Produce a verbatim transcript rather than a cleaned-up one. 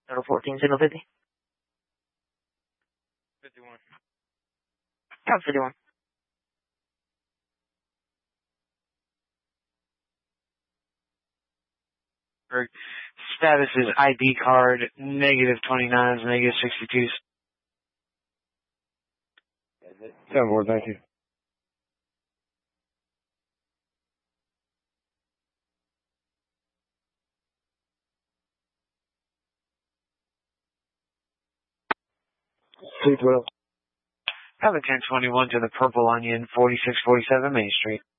Total fourteen, signal fifty. fifty-one. Count fifty-one. Status is I D card, negative twenty-nines, negative sixty-twos. ten four, thank you. two twelve. Have a ten twenty-one to the Purple Onion, forty-six forty-seven Main Street.